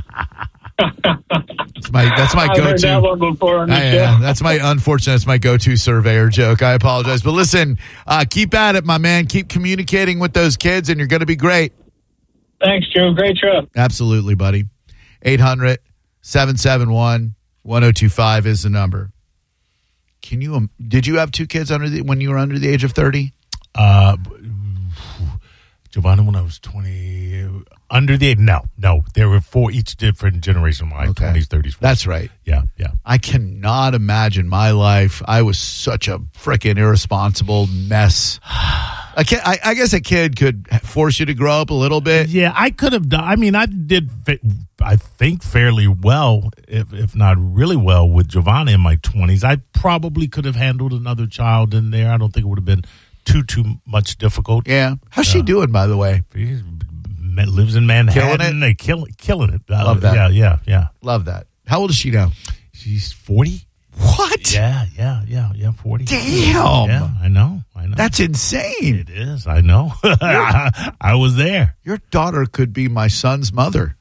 my I've go-to. heard that one before on the show. That's my go-to surveyor joke. I apologize. But listen, keep at it, my man. Keep communicating with those kids, and you're going to be great. Thanks, Joe. Great trip. Absolutely, buddy. 800-771-1025 is the number. Did you have 2 kids when you were under the age of 30? Giovanna, when I was 20, under the age, no. There were 4, each different generation, like 20s, 30s, 40s. That's right. Yeah. I cannot imagine my life. I was such a freaking irresponsible mess. I guess a kid could force you to grow up a little bit. Yeah, I could have done. I mean, I did, I think, fairly well, if not really well, with Giovanna in my 20s. I probably could have handled another child in there. I don't think it would have been too much difficult. Yeah. How's she doing, by the way? She lives in Manhattan. Killing it. Love that. Yeah. Love that. How old is she now? She's 40. What? Yeah, 40. Damn. Yeah, I know. That's insane. It is. I know. I was there. Your daughter could be my son's mother.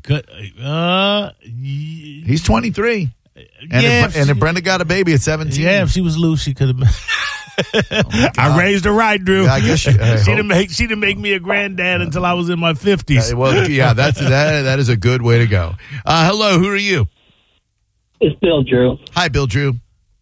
He's 23. And if Brenda got a baby at 17. Yeah, if she was loose, she could have been. I raised her right, Drew. Yeah, I guess she didn't make me a granddad until I was in my 50s. Well, yeah, that is a good way to go. Hello, who are you? It's Bill Drew. Hi, Bill Drew.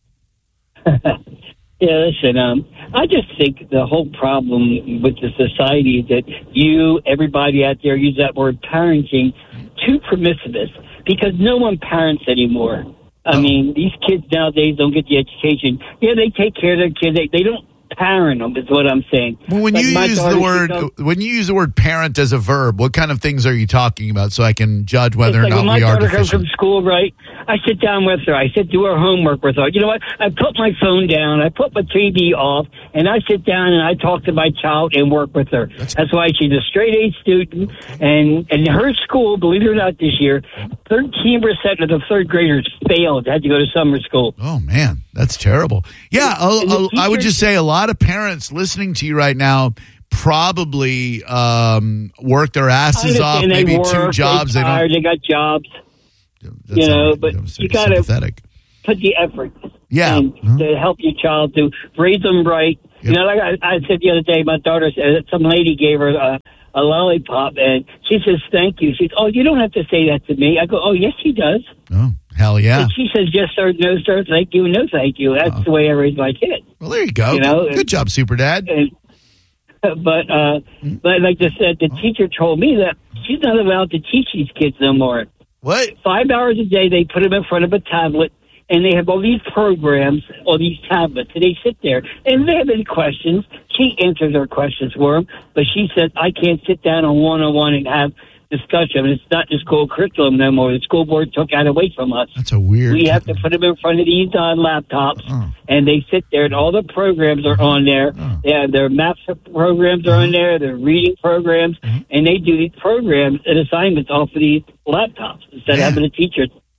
Yeah, listen, I just think the whole problem with the society is that everybody out there use that word parenting too permissivist because no one parents anymore. I mean, these kids nowadays don't get the education. Yeah, they take care of their kids. They don't parent them, is what I'm saying. Well, when you use the word parent as a verb, what kind of things are you talking about so I can judge whether or not we are deficient? When my daughter comes from school, right, I sit down with her. I do her homework with her. You know what? I put my phone down. I put my TV off, and I sit down and I talk to my child and work with her. That's why she's a straight-A student. And her school, believe it or not, this year, 13% of the third graders failed, had to go to summer school. Oh, man, that's terrible. Yeah, I would just say a lot of parents listening to you right now probably work their asses off, maybe 2 jobs. They got jobs. But you got to put the effort to help your child, to raise them right. Yep. You know, like I said the other day, my daughter said, some lady gave her a lollipop, and she says, thank you. She says, oh, you don't have to say that to me. I go, oh, yes, she does. Oh, hell yeah. And she says, yes, sir, no, sir, thank you, no, thank you. That's the way I raise my kid. Well, there you go. Good job, Super Dad. But like I said, the teacher told me that she's not allowed to teach these kids no more. What? 5 hours a day, they put them in front of a tablet, and they have all these programs, all these tablets, and they sit there. And if they have any questions, she answers their questions for them. But she said, I can't sit down on one-on-one and have discussion. It's not the school curriculum no more. The school board took that away from us. That's a weird... We have to put them in front of these laptops, and they sit there, and all the programs are on there. Yeah, their math programs are on there, their reading programs, and they do these programs and assignments off of these laptops instead of having a teacher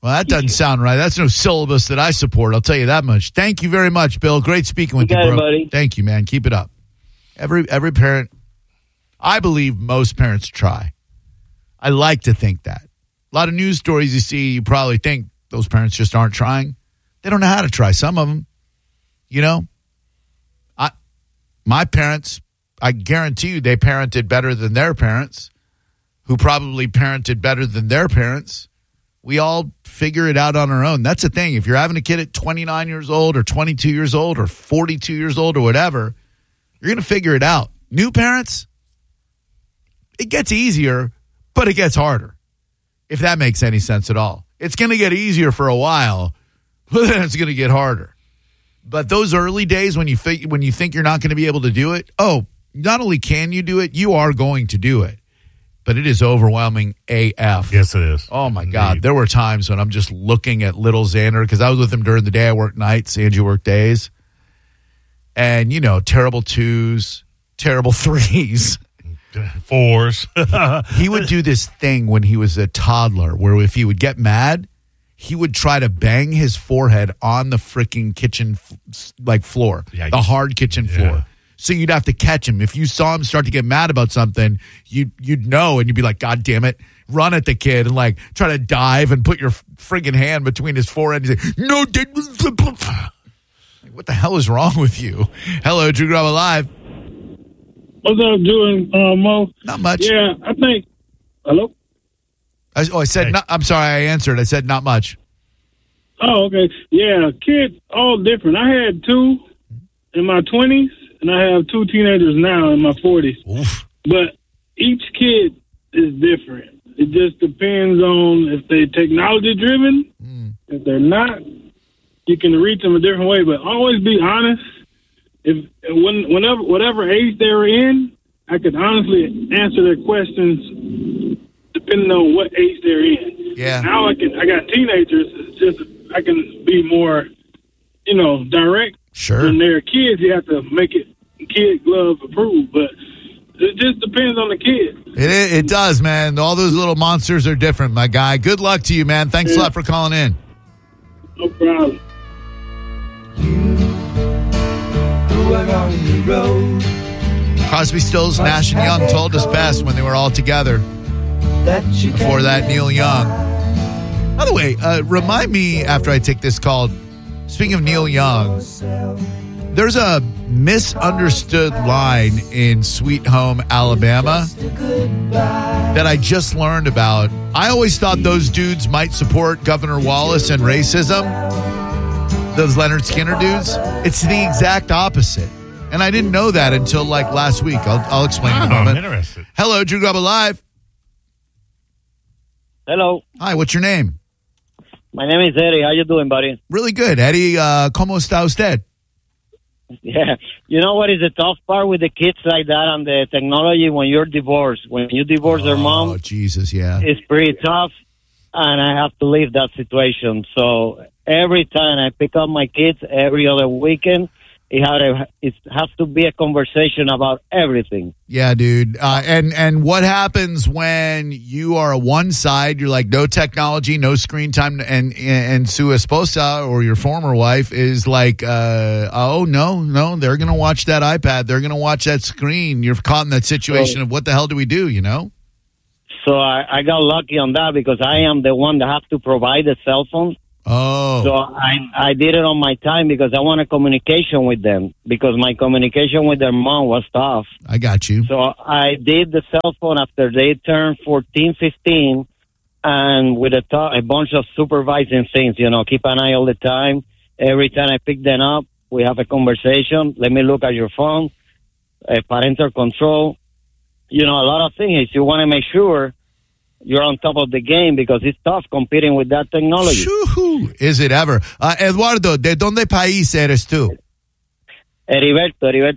Well, that doesn't sound right. That's no syllabus that I support. I'll tell you that much. Thank you very much, Bill. Great speaking with you, bro. Buddy. Thank you, man. Keep it up. Every parent, I believe most parents try. I like to think that. A lot of news stories you see, you probably think those parents just aren't trying. They don't know how to try. Some of them, my parents, I guarantee you they parented better than their parents, who probably parented better than their parents. We all figure it out on our own. That's the thing. If you're having a kid at 29 years old or 22 years old or 42 years old or whatever, you're going to figure it out. New parents, it gets easier, but it gets harder, if that makes any sense at all. It's going to get easier for a while, but then it's going to get harder. But those early days when you think you're not going to be able to do it, not only can you do it, you are going to do it. But it is overwhelming AF. Yes, it is. Oh, my God. There were times when I'm just looking at little Xander, because I was with him during the day. I worked nights. Andrew worked days. And, terrible 2s, terrible 3s. 4s. He would do this thing when he was a toddler where if he would get mad, he would try to bang his forehead on the freaking kitchen floor, the hard kitchen floor. So you'd have to catch him. If you saw him start to get mad about something, you'd know, and you'd be like, God damn it, run at the kid and try to dive and put your friggin' hand between his forehead and say, no, what the hell is wrong with you? Hello, Drew Garabo Live. What's up, doing, Mo? Not much. Yeah, I think. Hello? I said, I'm sorry, I answered. I said not much. Oh, okay. Yeah, kids, all different. I had 2 in my 20s, and I have 2 teenagers now in my 40s. Oof. But each kid is different. It just depends on if they're technology-driven. If they're not, you can reach them a different way. But always be honest. Whatever age they're in, I could honestly answer their questions depending on what age they're in. Yeah. Now I got teenagers. It's just I can be more, direct. Sure. When they're kids, you have to make it kid glove approved, but it just depends on the kid. It does, man. All those little monsters are different, my guy. Good luck to you, man. Thanks a lot for calling in. No problem. Crosby, Stills, Nash, and Young told us best when they were all together. Before that, Neil Young. By the way, remind me after I take this call, speaking of Neil Young, there's a misunderstood line in Sweet Home, Alabama that I just learned about. I always thought those dudes might support Governor Wallace and racism. Those Leonard Skinner dudes. It's the exact opposite. And I didn't know that until last week. I'll explain in a moment. I'm interested. Hello, Drew Garabo Live. Hello. Hi, what's your name? My name is Eddie. How you doing, buddy? Really good. Eddie, ¿cómo está usted? Yeah. You know what is the tough part with the kids like that and the technology when you're divorced? When you divorce their mom. Oh, Jesus, yeah. It's pretty tough, and I have to leave that situation. So every time I pick up my kids every other weekend, it has to be a conversation about everything. Yeah, dude. And what happens when you are on one side, you're like, no technology, no screen time, and su esposa, or your former wife, is like, no, they're going to watch that iPad. They're going to watch that screen. You're caught in that situation of what the hell do we do, So I got lucky on that because I am the one that have to provide the cell phone. Oh. So I did it on my time because I wanted communication with them because my communication with their mom was tough. I got you. So I did the cell phone after they turned 14, 15, and with a bunch of supervising things, keep an eye all the time. Every time I pick them up, we have a conversation. Let me look at your phone, parental control. A lot of things. You want to make sure you're on top of the game because it's tough competing with that technology. Is it ever? Eduardo, ¿de dónde país eres tú? Heriberto